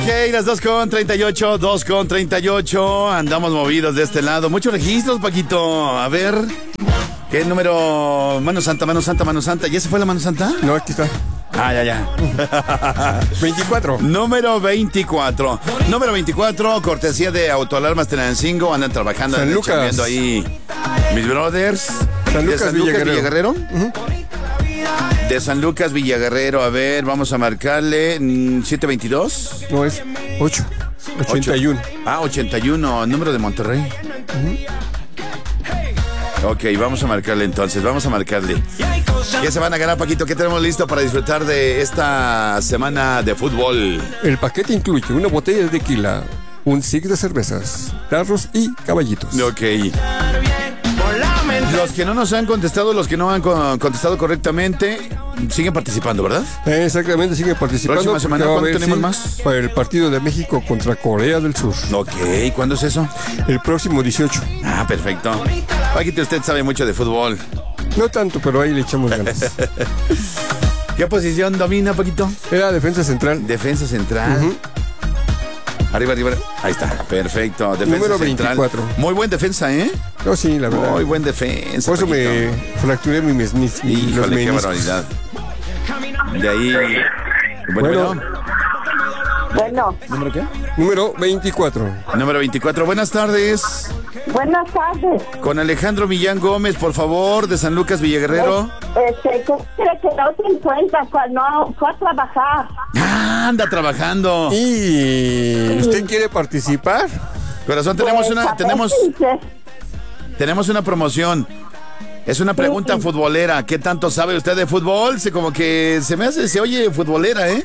Ok, las 2:38, andamos movidos de este lado. Muchos registros, Paquito. A ver, ¿qué número? Mano Santa. ¿Ya se fue la Mano Santa? No, aquí está. Ah, ya. 24. Número 24, cortesía de Autoalarmas Tenancingo. Andan trabajando, San Lucas. chambeando ahí mis brothers. San ¿De Lucas, San Lucas Villaguerrero? Uh-huh. De San Lucas Villaguerrero. A ver, vamos a marcarle 722. No, es 8. 81. 81, número de Monterrey. Ok, vamos a marcarle entonces, ¿Qué se van a ganar, Paquito? ¿Qué tenemos listo para disfrutar de esta semana de fútbol? El paquete incluye una botella de tequila, un six de cervezas, tarros y caballitos. Ok. Los que no nos han contestado, los que no han contestado correctamente, siguen participando, ¿verdad? Exactamente, siguen participando. Próxima semana, porque va a ¿cuándo haber, tenemos más? Para el partido de México contra Corea del Sur. Ok, ¿cuándo es eso? El próximo 18. Ah, perfecto. Paquito, usted sabe mucho de fútbol. No tanto, pero ahí le echamos ganas. ¿Qué posición domina, Paquito? Era defensa central. Defensa central. Uh-huh. Arriba. Ahí está, perfecto. Defensa Número central. 24. Muy buen defensa, ¿eh? No, sí, la verdad. Muy buen defensa. Por eso Paquito. me fracturé mis Híjole, qué meniscos. barbaridad. De ahí. Bueno. ¿Número qué? Número 24. Número 24. Buenas tardes. Buenas tardes. Con Alejandro Millán Gómez, por favor, de San Lucas Villaguerrero. ¿Qué quiere que no se encuentra? No fue a trabajar. Ah, anda trabajando. ¿Y usted quiere participar? Corazón, tenemos una promoción. Es una pregunta futbolera. ¿Qué tanto sabe usted de fútbol? Como que se oye futbolera, ¿eh?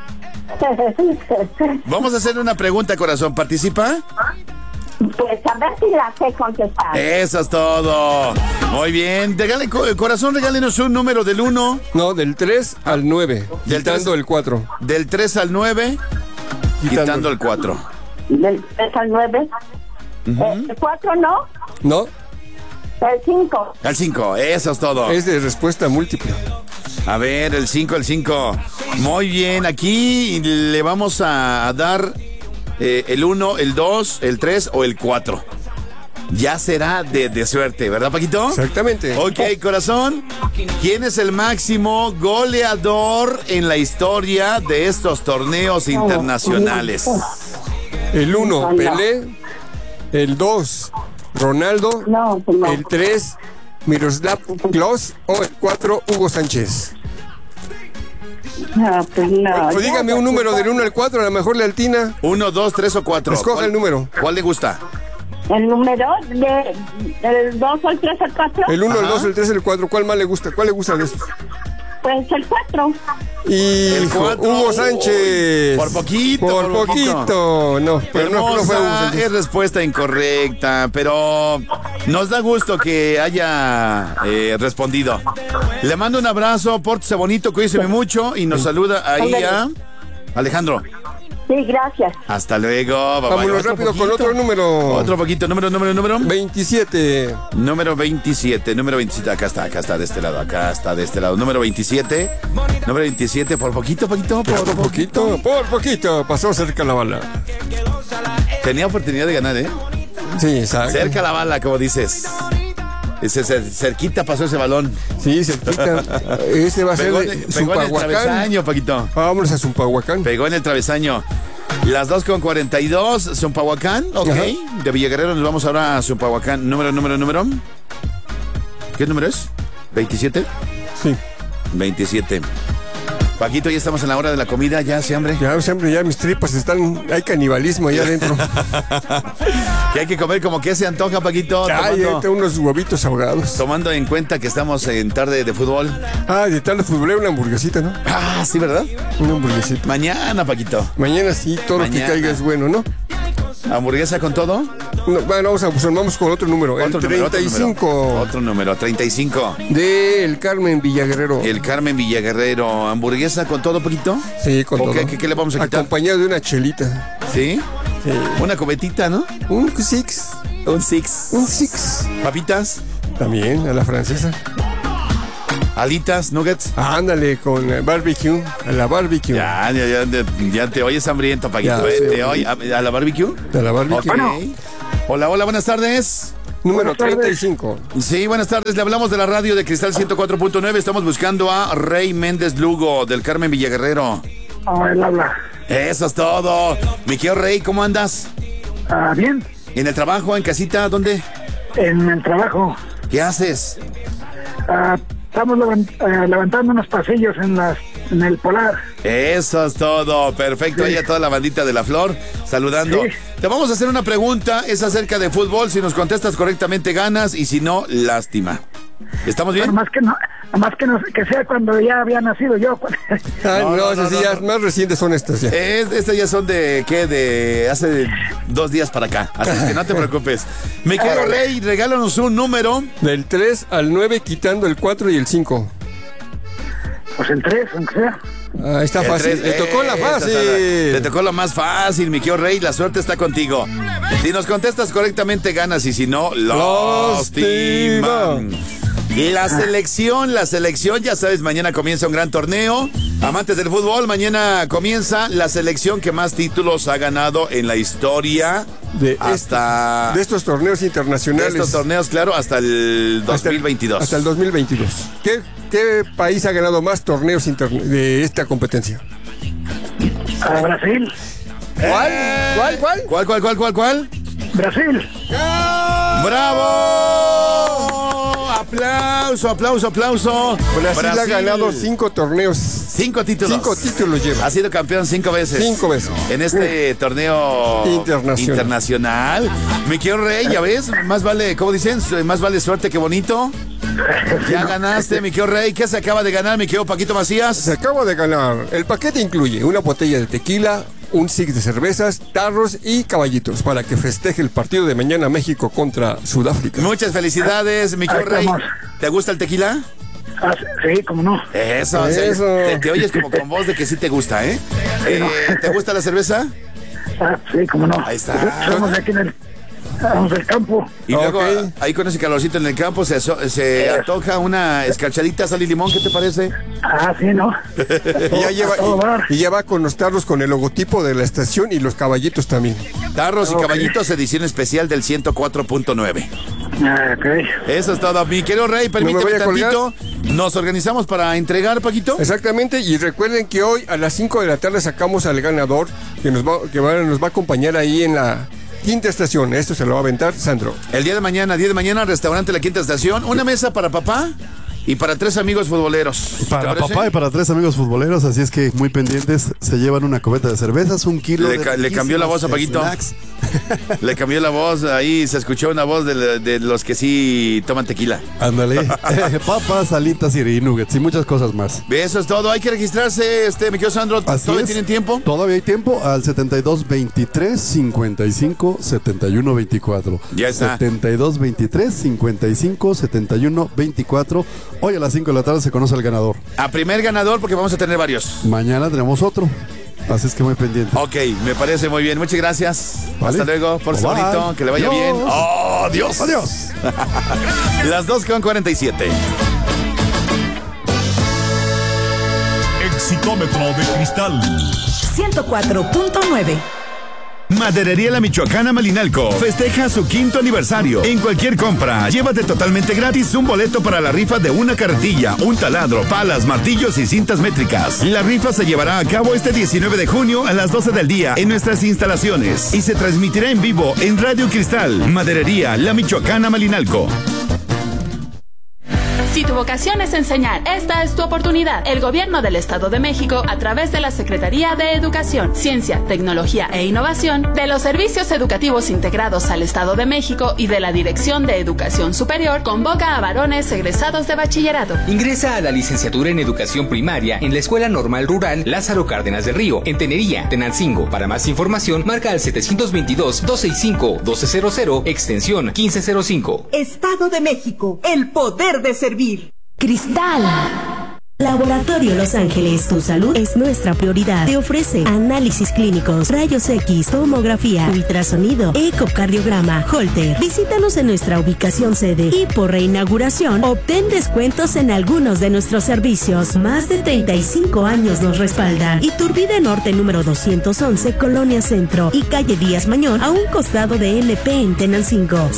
Vamos a hacer una pregunta, corazón. ¿Participa? Pues a ver si la sé contestar. Eso es todo. Muy bien. Corazón, regálenos un número del 1. No, del 3 al 9. Del Quitando 3. el 4. Del 3 al 9. Quitando el 4. Del 3 al 9. ¿El 4 no? No, El 5. Al 5. Eso es todo. es de respuesta múltiple. A ver, el 5. Muy bien. Aquí le vamos a dar el 1, el 2, el 3 o el 4. Ya será de suerte, ¿verdad, Paquito? Exactamente. Ok, corazón. ¿Quién es el máximo goleador en la historia de estos torneos internacionales? El 1, Pelé. El 2, Ronaldo. No, pues no. El 3, Miroslav Klose. O el 4, Hugo Sánchez. No, pues no. Pues dígame un número del 1 al 4, a lo mejor le altina. 1, 2, 3 o 4. Escoja el número. ¿Cuál le gusta? El número del 2 al 3 al 4. El 1, el Ajá. 2, el 3, el 4. ¿Cuál más le gusta? ¿Cuál le gusta de esos? Pues el 4. Y El 4. Hugo Sánchez. Por poquito. Por poquito. No, pero no fue Hugo Hermosa, Sánchez. es respuesta incorrecta, pero nos da gusto que haya respondido. Le mando un abrazo, pórtese bonito, cuídese mucho y nos saluda ahí a Alejandro. Sí, gracias. Hasta luego. Bye, bye. Vámonos Otro rápido poquito. con otro número. Otro poquito, número. 27. Número 27, acá está de este lado. Número 27, por poquito, Por poquito. Pasó cerca la bala. Tenía oportunidad de ganar, ¿eh? Sí, exacto. Cerca la bala, como dices. Cerquita pasó ese balón. Sí, cerquita. Este va a ser Pegó de en el Zumpahuacán. travesaño, Paquito. Vámonos a Zumpahuacán. Pegó en el travesaño. Las 2:42, Zumpahuacán, ok. Ajá. De Villaguerrero nos vamos ahora a Zumpahuacán. Número. ¿Qué número es? ¿27? Sí. 27. Paquito, ya estamos en la hora de la comida, ya hace hambre. Ya, siempre ya mis tripas están. Hay canibalismo allá adentro. Que hay que comer como que se antoja, Paquito. Hay unos huevitos ahogados. Tomando en cuenta que estamos en tarde de fútbol. De tal de futbolero, una hamburguesita, ¿no? Ah, sí, ¿verdad? Una hamburguesita. Mañana, Paquito. Mañana sí, todo lo Mañana. que caiga es bueno, ¿no? ¿Hamburguesa con todo? No, bueno, vamos con otro número. El 35. Otro número, 35. Del Carmen Villaguerrero. El Carmen Villaguerrero. ¿Hamburguesa con todo, Paquito? Sí, con ¿O todo. qué le vamos a quitar? Acompañado de una chelita. ¿Sí? Sí. Una cubetita, ¿no? Un six. Un six. Un six. ¿Papitas? También, a la francesa. Alitas, nuggets. Ándale, con barbecue, a la barbecue. Ya te oyes hambriento, Paquito. Ya, sí. ¿Te oye a la barbecue? De la barbecue. Ok. Hola, buenas tardes. Número 35. Sí, buenas tardes. Le hablamos de la radio de Cristal 104.9. Estamos buscando a Rey Méndez Lugo, del Carmen Villaguerrero. Él habla. Eso es todo. Mi querido Rey, ¿cómo andas? Bien. ¿En el trabajo, en casita? ¿Dónde? En el trabajo. ¿Qué haces? Estamos levantando unos pasillos en el Polar. Eso es todo. Perfecto. Sí. Ahí a toda la bandita de la Flor saludando. Sí. Te vamos a hacer una pregunta. Es acerca de fútbol. Si nos contestas correctamente, ganas. Y si no, lástima. ¿Estamos bien? Más que sea cuando ya había nacido yo. No, esas sí ya más recientes son estas ya. Estas ya son de hace 2 días para acá. Así que no te preocupes. Mi querido Rey, regálanos un número. Del 3 al 9, quitando el 4 y el 5. Pues el 3, aunque sea. Está fácil. Te tocó la fácil. Te tocó la más fácil, mi querido Rey. La suerte está contigo. Si nos contestas correctamente, ganas. Y si no, lastima. La selección, ya sabes, mañana comienza un gran torneo. Amantes del fútbol, mañana comienza la selección que más títulos ha ganado en la historia de estos torneos internacionales. De estos torneos, claro, hasta el 2022. Hasta el 2022. ¿Qué país ha ganado más torneos de esta competencia? Brasil. ¿Cuál? Brasil. ¡Bravo! ¡Aplauso! Brasil ha ganado 5 torneos. 5 títulos. 5 títulos lleva. Ha sido campeón 5 veces. 5 veces. En este torneo internacional. Mi querido Rey, ya ves, más vale, ¿cómo dicen? Más vale suerte que bonito. Ya ganaste, mi querido Rey. ¿Qué se acaba de ganar, mi querido Paquito Macías? Se acaba de ganar. El paquete incluye una botella de tequila, un six de cervezas, tarros y caballitos para que festeje el partido de mañana México contra Sudáfrica. Muchas felicidades, mi querido Rey. ¿Te gusta el tequila? Sí, cómo no. Eso. Te oyes como con voz de que sí te gusta, ¿eh? ¿Te gusta la cerveza? Sí, cómo no. Ahí está. Estamos aquí vamos del campo. Y luego, ahí con ese calorcito en el campo, se antoja una escarchadita, sal y limón, ¿qué te parece? Sí, ¿no? y ya va con los tarros con el logotipo de la estación y los caballitos también. Tarros y caballitos, edición especial del 104.9. Eso es todo. Mi querido Rey, permíteme tantito. Nos organizamos para entregar, Paquito. Exactamente, y recuerden que hoy a las 5 de la tarde sacamos al ganador que nos va a acompañar ahí en la Quinta Estación. Esto se lo va a aventar Sandro. El día de mañana, restaurante La Quinta Estación. Una mesa para papá y para 3 amigos futboleros. Para papá y para 3 amigos futboleros, así es que muy pendientes. Se llevan una cubeta de cervezas, 1 kilo Le cambió la voz a Paquito. Le cambió la voz, ahí se escuchó una voz de los que sí toman tequila. Ándale. Papas, alitas y nuggets y muchas cosas más. Eso es todo. Hay que registrarse, mi querido Sandro. ¿Todavía tienen tiempo? Todavía hay tiempo al 7223-55-7124. Ya está. 7223-55-7124. Hoy a las 5 de la tarde se conoce el ganador. A primer ganador, porque vamos a tener varios. Mañana tenemos otro. Así es que muy pendiente. Ok, me parece muy bien. Muchas gracias. Vale. Hasta luego. Por bonito. Que le vaya bien. ¡Oh, Dios! ¡Adiós! Las 2:47. Exitómetro de cristal 104.9. Maderería La Michoacana Malinalco festeja su 5º aniversario. En cualquier compra, llévate totalmente gratis un boleto para la rifa de una carretilla, un taladro, palas, martillos y cintas métricas. La rifa se llevará a cabo este 19 de junio a las 12 del día en nuestras instalaciones y se transmitirá en vivo en Radio Cristal. Maderería La Michoacana Malinalco. Si tu vocación es enseñar, esta es tu oportunidad. El Gobierno del Estado de México, a través de la Secretaría de Educación, Ciencia, Tecnología e Innovación, de los Servicios Educativos Integrados al Estado de México y de la Dirección de Educación Superior, convoca a varones egresados de bachillerato. Ingresa a la licenciatura en Educación Primaria en la Escuela Normal Rural Lázaro Cárdenas del Río, en Tenería, Tenancingo. Para más información, marca al 722-265-1200, extensión 1505. Estado de México, el poder de servir. Cristal Laboratorio Los Ángeles, tu salud es nuestra prioridad. Te ofrece análisis clínicos, rayos X, tomografía, ultrasonido, ecocardiograma, Holter. Visítanos en nuestra ubicación sede y por reinauguración obtén descuentos en algunos de nuestros servicios. Más de 35 años nos respaldan. Iturbide Norte número 211, Colonia Centro y calle Díaz Mañón, a un costado de NP en Tenancingo.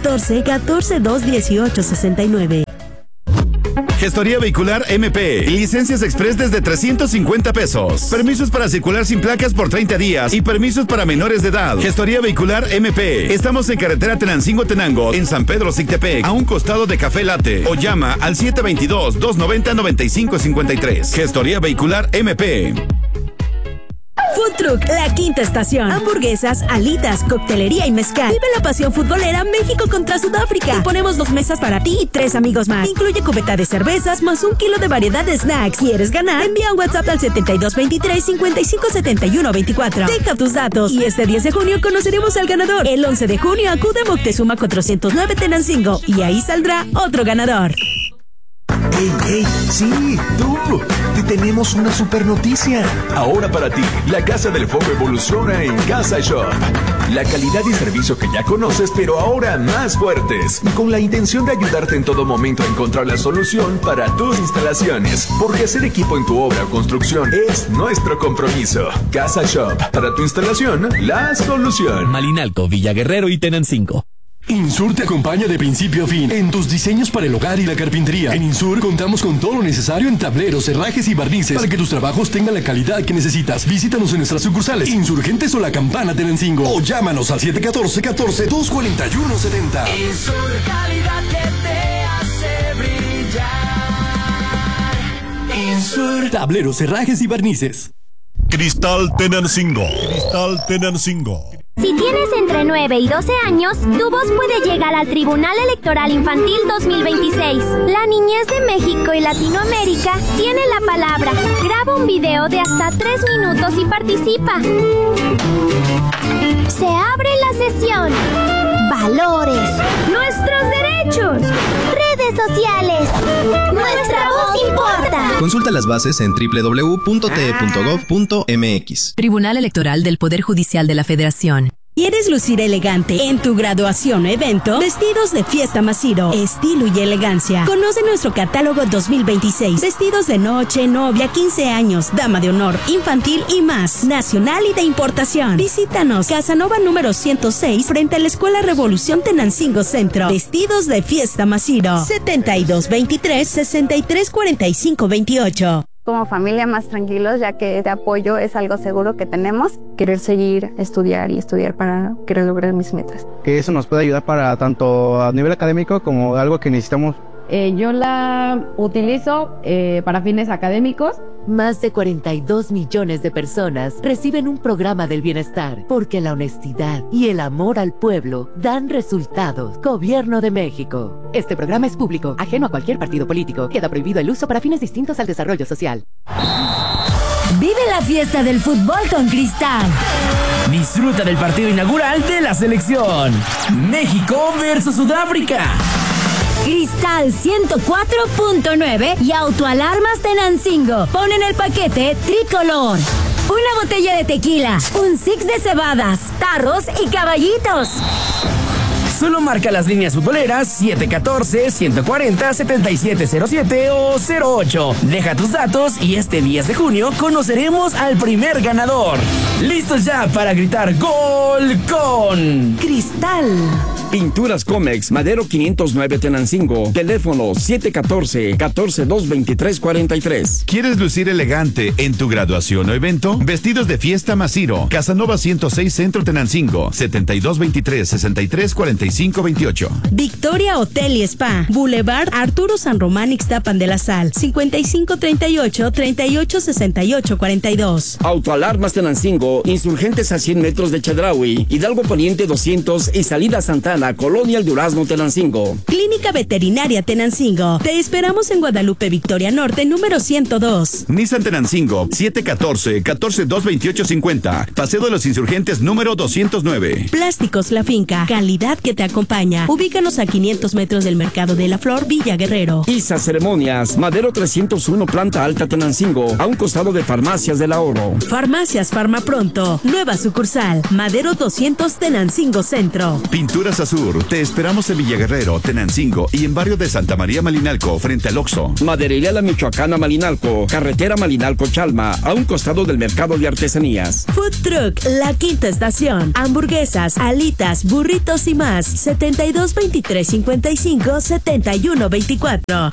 714-142-1869. Gestoría Vehicular MP. Licencias express desde 350 pesos. Permisos para circular sin placas por 30 días y permisos para menores de edad. Gestoría Vehicular MP. Estamos en carretera Tenancingo-Tenango, en San Pedro Sictepec, a un costado de Café Latte. O llama al 722-290-9553. Gestoría Vehicular MP. Food Truck, La Quinta Estación. Hamburguesas, alitas, coctelería y mezcal. Vive la pasión futbolera México contra Sudáfrica. Te ponemos 2 mesas para ti y 3 amigos más. Incluye cubeta de cervezas más 1 kilo de variedad de snacks. ¿Quieres ganar? Envía un WhatsApp al 7223-557124. Deja tus datos y este 10 de junio conoceremos al ganador. El 11 de junio acude a Moctezuma 409 Tenancingo y ahí saldrá otro ganador. ¡Ey! ¡Sí! ¡Tú! Te tenemos una super noticia. Ahora para ti, la Casa del Fuego evoluciona en Casa Shop. La calidad y servicio que ya conoces, pero ahora más fuertes. Con la intención de ayudarte en todo momento a encontrar la solución para tus instalaciones. Porque hacer equipo en tu obra o construcción es nuestro compromiso. Casa Shop. Para tu instalación, la solución. Malinalco, Villa Guerrero y Tenancingo. Insur te acompaña de principio a fin en tus diseños para el hogar y la carpintería. En Insur contamos con todo lo necesario en tableros, herrajes y barnices para que tus trabajos tengan la calidad que necesitas. Visítanos en nuestras sucursales Insurgentes o La Campana Tenancingo o llámanos al 714-241-70. Insur, calidad que te hace brillar. Insur. Tableros, herrajes y barnices. Cristal Tenancingo. Cristal Tenancingo. Si tienes entre 9 y 12 años, tu voz puede llegar al Tribunal Electoral Infantil 2026. La niñez de México y Latinoamérica tiene la palabra. Graba un video de hasta 3 minutos y participa. Se abre la sesión. Valores. Nuestros derechos. Redes sociales. Nuestra voz importa. Consulta las bases en www.te.gov.mx. Tribunal Electoral del Poder Judicial de la Federación. ¿Quieres lucir elegante en tu graduación o evento? Vestidos de Fiesta Masiro, estilo y elegancia. Conoce nuestro catálogo 2026. Vestidos de noche, novia, 15 años, dama de honor, infantil y más. Nacional y de importación. Visítanos, Casanova número 106, frente a la Escuela Revolución Tenancingo Centro. Vestidos de Fiesta Masiro. 7223-634528. Como familia más tranquilos, ya que este apoyo es algo seguro que tenemos. Querer seguir, estudiar para querer lograr mis metas. Que eso nos puede ayudar para tanto a nivel académico como algo que necesitamos. Yo la utilizo para fines académicos. Más de 42 millones de personas reciben un programa del bienestar porque la honestidad y el amor al pueblo dan resultados. Gobierno de México. Este programa es público, ajeno a cualquier partido político. Queda prohibido el uso para fines distintos al desarrollo social. Vive la fiesta del fútbol con Cristal. Disfruta del partido inaugural de la selección. México versus Sudáfrica. Cristal 104.9 y Autoalarmas Tenancingo. Pon en el paquete tricolor. Una botella de tequila, un six de cebadas, tarros y caballitos. Solo marca las líneas futboleras 714-140-7707 o 08. Deja tus datos y este 10 de junio conoceremos al primer ganador. ¡Listos ya para gritar gol con Cristal! Pinturas Comex, Madero 509 Tenancingo. Teléfono 714-142-2343. ¿Quieres lucir elegante en tu graduación o evento? Vestidos de Fiesta Masiro. Casanova 106 Centro Tenancingo. 7223-634528. Victoria Hotel y Spa. Boulevard Arturo San Román Ixtapan de la Sal. 5538-386842. Autoalarmas Tenancingo. Insurgentes a 100 metros de Chedraui. Hidalgo Poniente 200 y Salida Santana. Soriana, Colonia El Durazno, Tenancingo. Clínica Veterinaria Tenancingo. Te esperamos en Guadalupe Victoria Norte, número 102. Nissan Tenancingo, 714-228-50. Paseo de los Insurgentes, número 209. Plásticos La Finca. Calidad que te acompaña. Ubícanos a 500 metros del Mercado de la Flor, Villa Guerrero. ISA Ceremonias, Madero 301, planta alta, Tenancingo, a un costado de Farmacias del Ahorro. Farmacias Farma Pronto. Nueva sucursal. Madero 200, Tenancingo Centro. Pinturas Azur. Te esperamos en Villa Guerrero, Tenancingo y en barrio de Santa María Malinalco, frente al Oxxo. Maderería La Michoacana Malinalco, carretera Malinalco-Chalma, a un costado del Mercado de Artesanías. Food Truck La Quinta Estación. Hamburguesas, alitas, burritos y más. 72 23 55 71 24.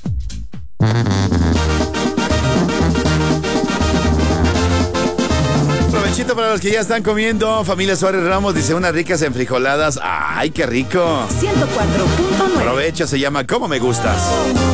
Provechito para los que ya están comiendo. Familia Suárez Ramos dice unas ricas enfrijoladas. ¡Ay, qué rico! 104.9. Provecho, se llama Cómo Me Gustas.